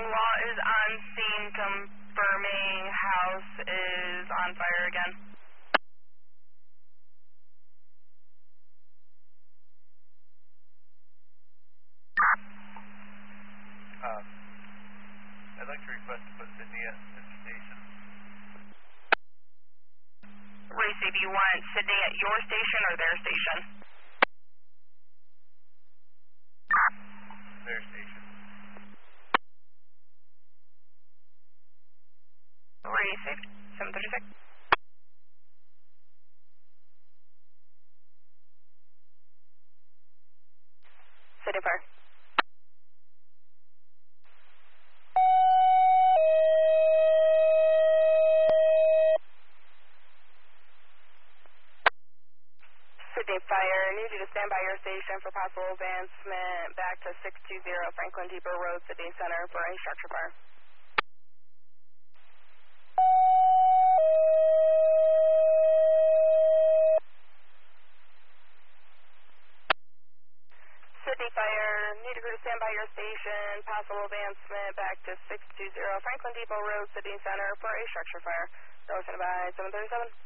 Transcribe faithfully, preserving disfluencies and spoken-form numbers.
Law is on scene confirming house is on fire again. Um, I'd like to request to put Sydney at the station. Racy, do you want Sydney at your station or their station? Their station. Racy, seven thirty-six. City Fire. Sydney Fire, need you to stand by your station for possible advancement back to six two zero Franklin Depot Road, Sydney Center for a structure fire. Sydney Fire, need you to stand by your station, possible advancement back to six two zero Franklin Depot Road, Sydney Center for a structure fire. Notion by seven thirty-seven.